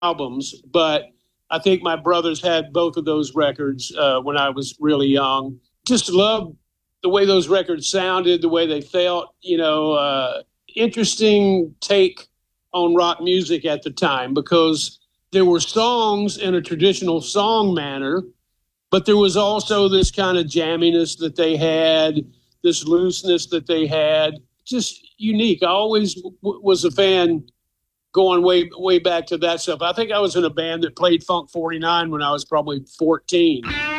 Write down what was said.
albums, but I think my brothers had both of those records when I was really young. Just loved the way those records sounded, the way they felt, interesting take on rock music at the time because there were songs in a traditional song manner, but there was also this kind of jamminess that they had, this looseness that they had, just unique. I always was a fan going way back to that stuff. I think I was in a band that played Funk 49 when I was probably 14.